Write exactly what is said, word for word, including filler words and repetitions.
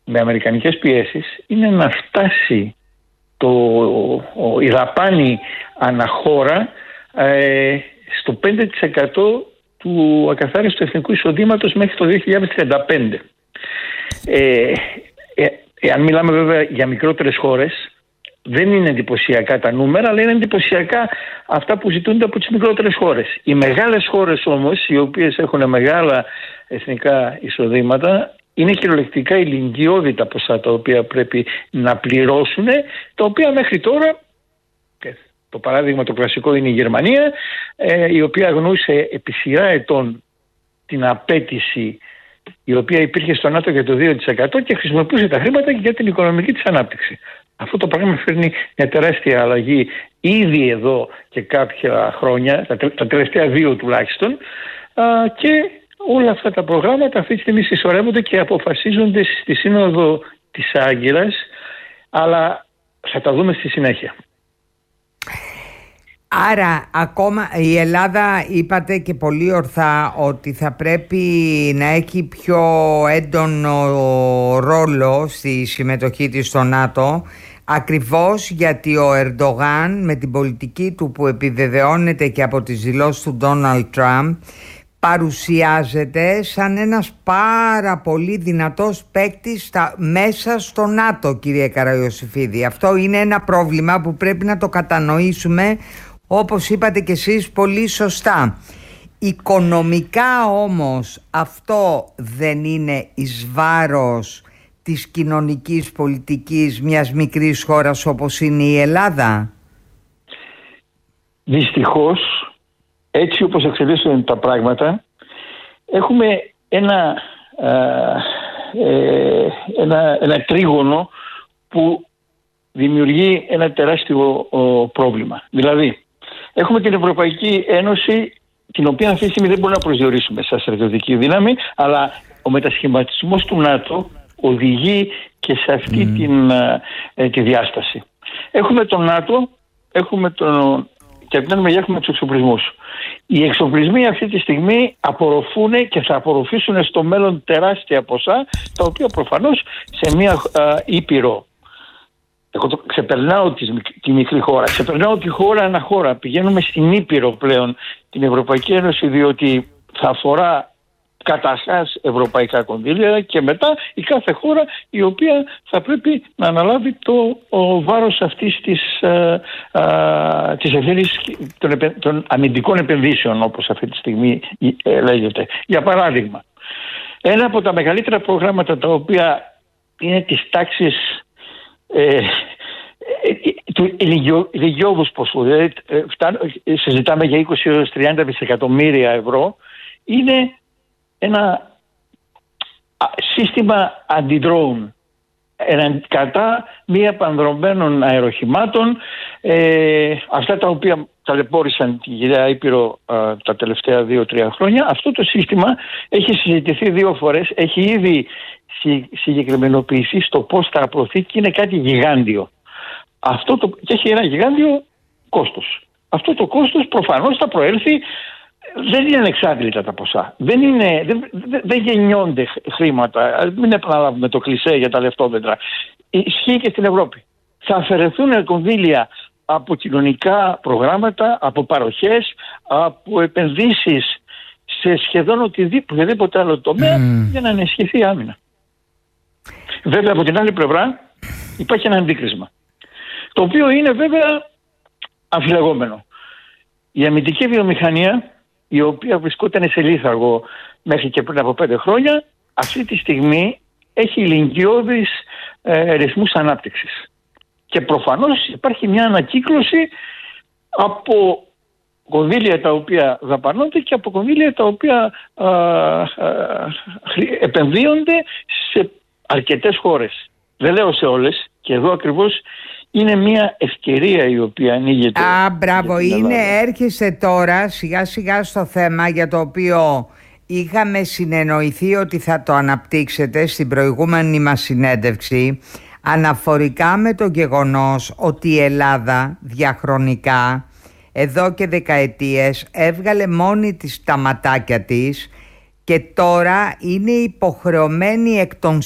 με αμερικανικές πιέσεις είναι να φτάσει το, ο, η δαπάνη αναχώρα ε, στο πέντε τοις εκατό του ακαθάριστου εθνικού εισοδήματος μέχρι το δύο χιλιάδες τριάντα πέντε. Ε, ε, εάν μιλάμε βέβαια για μικρότερες χώρες, δεν είναι εντυπωσιακά τα νούμερα, αλλά είναι εντυπωσιακά αυτά που ζητούνται από τις μικρότερες χώρες. Οι μεγάλες χώρες όμως, οι οποίες έχουν μεγάλα εθνικά εισοδήματα, είναι κυριολεκτικά ηλικιώδη τα ποσά τα οποία πρέπει να πληρώσουν, τα οποία μέχρι τώρα, το παράδειγμα το κλασικό είναι η Γερμανία, η οποία αγνοούσε επί σειρά ετών την απέτηση η οποία υπήρχε στο ΝΑΤΟ για το δύο τοις εκατό και χρησιμοποιούσε τα χρήματα για την οικονομική της ανάπτυξη. Αυτό το πράγμα φέρνει μια τεράστια αλλαγή ήδη εδώ και κάποια χρόνια, τα τελευταία δύο τουλάχιστον, και όλα αυτά τα προγράμματα αυτή τη στιγμή συσσωρεύονται και αποφασίζονται στη Σύνοδο της Άγκυρας, αλλά θα τα δούμε στη συνέχεια. Άρα ακόμα η Ελλάδα, είπατε και πολύ ορθά, ότι θα πρέπει να έχει πιο έντονο ρόλο στη συμμετοχή της στο ΝΑΤΟ, ακριβώς γιατί ο Ερντογάν με την πολιτική του που επιβεβαιώνεται και από τις δηλώσεις του Ντόναλντ Τραμπ παρουσιάζεται σαν ένας πάρα πολύ δυνατός παίκτης στα, μέσα στο ΝΑΤΟ, κύριε Καραϊωσήφιδη. Αυτό είναι ένα πρόβλημα που πρέπει να το κατανοήσουμε, όπως είπατε και εσείς πολύ σωστά. Οικονομικά όμως αυτό δεν είναι εις βάρος της κοινωνικής πολιτικής μιας μικρής χώρας όπως είναι η Ελλάδα? Δυστυχώς, έτσι όπως εξελίσσονται τα πράγματα, έχουμε ένα, ε, ένα, ένα τρίγωνο που δημιουργεί ένα τεράστιο ο, πρόβλημα. Δηλαδή, έχουμε την Ευρωπαϊκή Ένωση, την οποία αυτή τη στιγμή δεν μπορούμε να προσδιορίσουμε σαν στρατιωτική δύναμη, αλλά ο μετασχηματισμός του ΝΑΤΟ οδηγεί και σε αυτή mm. την, ε, τη διάσταση. Έχουμε τον ΝΑΤΟ, έχουμε τον, και από την άλλη μεριά έχουμε τους εξοπλισμούς. Οι εξοπλισμοί αυτή τη στιγμή απορροφούν και θα απορροφήσουν στο μέλλον τεράστια ποσά, τα οποία προφανώς σε μια α, ήπειρο, εγώ το ξεπερνάω τη, τη μικρή χώρα, ξεπερνάω τη χώρα ανά χώρα, πηγαίνουμε στην ήπειρο πλέον την Ευρωπαϊκή Ένωση, διότι θα αφορά καταρχάς ευρωπαϊκά κονδύλια και μετά η κάθε χώρα η οποία θα πρέπει να αναλάβει το ο βάρος αυτής της, α, α, της ευθύνης των, επε, των αμυντικών επενδύσεων, όπως αυτή τη στιγμή ε, λέγεται. Για παράδειγμα, ένα από τα μεγαλύτερα προγράμματα τα οποία είναι της τάξης ε, του ηλικιώδους ποσού, δηλαδή ε, συζητάμε για είκοσι έως τριάντα δισεκατομμύρια ευρώ, είναι ένα σύστημα αντι-drone κατά μη επανδρομένων αεροχημάτων, ε, αυτά τα οποία ταλαιπώρησαν τη γυραιά Ήπειρο ε, τα τελευταία δύο τρία χρόνια. Αυτό το σύστημα έχει συζητηθεί δύο φορές, έχει ήδη συγκεκριμενοποιηθεί στο πώς θα προωθεί και είναι κάτι γιγάντιο. Αυτό το, και έχει ένα γιγάντιο κόστος. Αυτό το κόστος προφανώς θα προέλθει. Δεν είναι ανεξάντλητα τα ποσά. Δεν, είναι, δεν, δεν, δεν γεννιόνται χρήματα. Μην επαναλάβουμε το κλισέ για τα λεφτόμετρα. Ισχύει και στην Ευρώπη. Θα αφαιρεθούν κονδύλια από κοινωνικά προγράμματα, από παροχές, από επενδύσεις σε σχεδόν οτιδήποτε άλλο τομέα mm. για να ενισχυθεί η άμυνα. Βέβαια από την άλλη πλευρά υπάρχει ένα αντίκρισμα, το οποίο είναι βέβαια αμφιλεγόμενο. Η αμυντική βιομηχανία, η οποία βρισκόταν σε λίθαργο μέχρι και πριν από πέντε χρόνια, αυτή τη στιγμή έχει ηλικιώδεις ε, ρυθμούς ανάπτυξης. Και προφανώς υπάρχει μια ανακύκλωση από κονδύλια τα οποία δαπανώνται και από κονδύλια τα οποία α, α, επενδύονται σε αρκετές χώρες. Δεν λέω σε όλες, και εδώ ακριβώς είναι μια ευκαιρία η οποία ανοίγεται. Α, μπράβο, είναι, έρχεσαι τώρα σιγά σιγά στο θέμα για το οποίο είχαμε συνεννοηθεί ότι θα το αναπτύξετε στην προηγούμενη μας συνέντευξη, αναφορικά με το γεγονός ότι η Ελλάδα διαχρονικά εδώ και δεκαετίες έβγαλε μόνη της τα ματάκια της και τώρα είναι υποχρεωμένη εκ των